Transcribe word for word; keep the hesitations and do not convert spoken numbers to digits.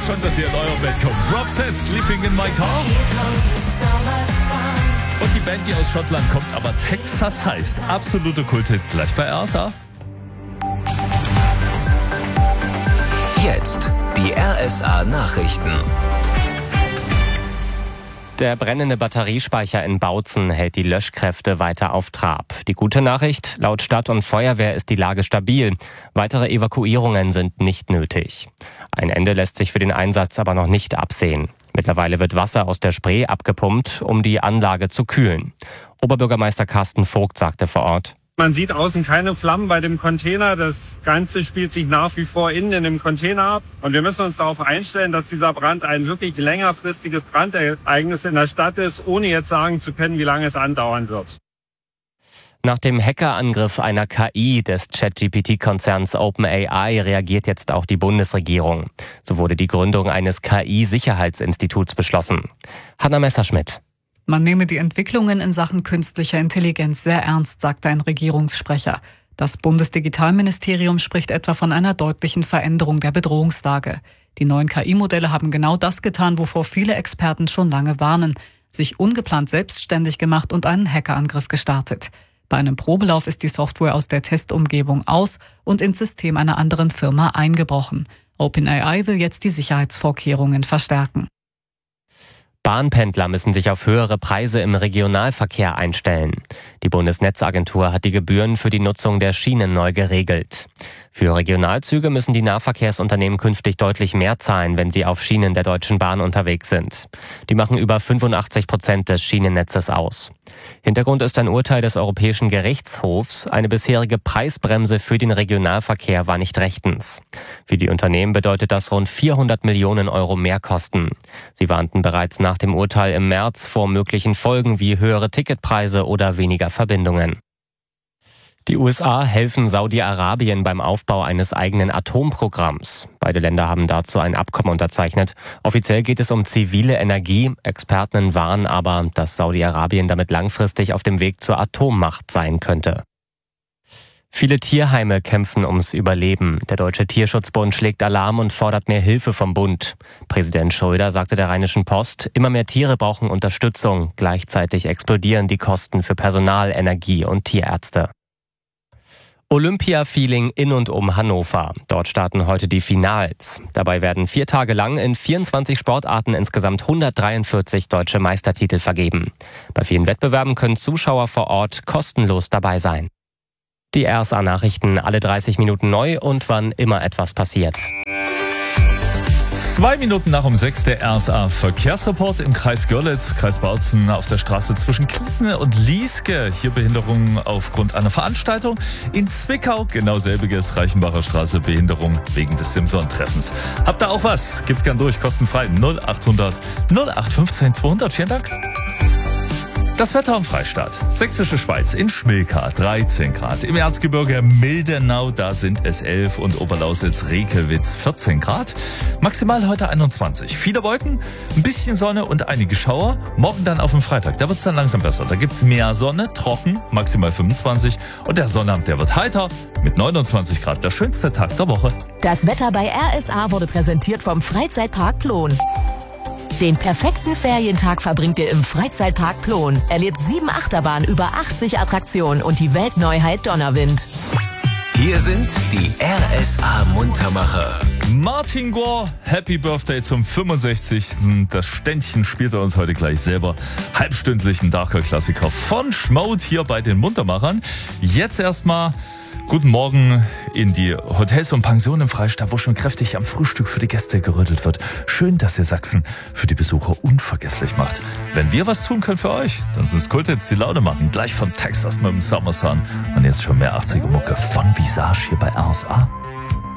schon, dass ihr in eurem Bett kommt. Roxette, Sleeping in My Car. Und die Band, die aus Schottland kommt, aber Texas heißt. Absolute Kulthit, gleich bei R S A. Jetzt die R S A-Nachrichten. Der brennende Batteriespeicher in Bautzen hält die Löschkräfte weiter auf Trab. Die gute Nachricht, laut Stadt und Feuerwehr ist die Lage stabil. Weitere Evakuierungen sind nicht nötig. Ein Ende lässt sich für den Einsatz aber noch nicht absehen. Mittlerweile wird Wasser aus der Spree abgepumpt, um die Anlage zu kühlen. Oberbürgermeister Carsten Vogt sagte vor Ort: Man sieht außen keine Flammen bei dem Container. Das Ganze spielt sich nach wie vor innen in dem Container ab. Und wir müssen uns darauf einstellen, dass dieser Brand ein wirklich längerfristiges Brandereignis in der Stadt ist, ohne jetzt sagen zu können, wie lange es andauern wird. Nach dem Hackerangriff einer K I des ChatGP T-Konzerns OpenAI reagiert jetzt auch die Bundesregierung. So wurde die Gründung eines K I-Sicherheitsinstituts beschlossen. Hanna Messerschmidt. Man nehme die Entwicklungen in Sachen künstlicher Intelligenz sehr ernst, sagte ein Regierungssprecher. Das Bundesdigitalministerium spricht etwa von einer deutlichen Veränderung der Bedrohungslage. Die neuen K I-Modelle haben genau das getan, wovor viele Experten schon lange warnen: sich ungeplant selbstständig gemacht und einen Hackerangriff gestartet. Bei einem Probelauf ist die Software aus der Testumgebung aus und ins System einer anderen Firma eingebrochen. OpenAI will jetzt die Sicherheitsvorkehrungen verstärken. Bahnpendler müssen sich auf höhere Preise im Regionalverkehr einstellen. Die Bundesnetzagentur hat die Gebühren für die Nutzung der Schienen neu geregelt. Für Regionalzüge müssen die Nahverkehrsunternehmen künftig deutlich mehr zahlen, wenn sie auf Schienen der Deutschen Bahn unterwegs sind. Die machen über fünfundachtzig Prozent des Schienennetzes aus. Hintergrund ist ein Urteil des Europäischen Gerichtshofs. Eine bisherige Preisbremse für den Regionalverkehr war nicht rechtens. Für die Unternehmen bedeutet das rund vierhundert Millionen Euro Mehrkosten. Sie warnten bereits nach dem Urteil im März vor möglichen Folgen wie höhere Ticketpreise oder weniger Verbindungen. Die U S A helfen Saudi-Arabien beim Aufbau eines eigenen Atomprogramms. Beide Länder haben dazu ein Abkommen unterzeichnet. Offiziell geht es um zivile Energie. Experten warnen aber, dass Saudi-Arabien damit langfristig auf dem Weg zur Atommacht sein könnte. Viele Tierheime kämpfen ums Überleben. Der Deutsche Tierschutzbund schlägt Alarm und fordert mehr Hilfe vom Bund. Präsident Schröder sagte der Rheinischen Post, immer mehr Tiere brauchen Unterstützung. Gleichzeitig explodieren die Kosten für Personal, Energie und Tierärzte. Olympia-Feeling in und um Hannover. Dort starten heute die Finals. Dabei werden vier Tage lang in vierundzwanzig Sportarten insgesamt hundertdreiundvierzig deutsche Meistertitel vergeben. Bei vielen Wettbewerben können Zuschauer vor Ort kostenlos dabei sein. Die R S A-Nachrichten alle dreißig Minuten neu und wann immer etwas passiert. Zwei Minuten nach um sechs der R S A Verkehrsreport im Kreis Görlitz, Kreis Bautzen auf der Straße zwischen Klinken und Lieske. Hier Behinderung aufgrund einer Veranstaltung. In Zwickau genau selbiges, Reichenbacher Straße, Behinderung wegen des Simson-Treffens. Habt ihr auch was? Gibt's gern durch, kostenfrei. null achthundert null acht fünfzehn zweihundert. Vielen Dank. Das Wetter am Freistaat. Sächsische Schweiz in Schmilka dreizehn Grad. Im Erzgebirge Mildenau, da sind es elf und Oberlausitz-Rekelwitz vierzehn Grad. Maximal heute einundzwanzig. Viele Wolken, ein bisschen Sonne und einige Schauer. Morgen dann auf den Freitag, da wird's dann langsam besser. Da gibt's mehr Sonne, trocken, maximal fünfundzwanzig. Und der Sonnabend, der wird heiter mit neunundzwanzig Grad. Der schönste Tag der Woche. Das Wetter bei R S A wurde präsentiert vom Freizeitpark Plon. Den perfekten Ferientag verbringt ihr im Freizeitpark Plon. Erlebt sieben Achterbahnen, über achtzig Attraktionen und die Weltneuheit Donnerwind. Hier sind die R S A-Muntermacher. Martin Gore, Happy Birthday zum fünfundsechzigsten Das Ständchen spielt er uns heute gleich selber. Halbstündlichen Darker-Klassiker von Schmaut hier bei den Muntermachern. Jetzt erstmal guten Morgen in die Hotels und Pensionen im Freistaat, wo schon kräftig am Frühstück für die Gäste gerödelt wird. Schön, dass ihr Sachsen für die Besucher unvergesslich macht. Wenn wir was tun können für euch, dann sind es Kulthits, die Laune machen. Gleich von Texas mit dem Summer Sun. Und jetzt schon mehr achtziger Mucke von Visage hier bei R S A.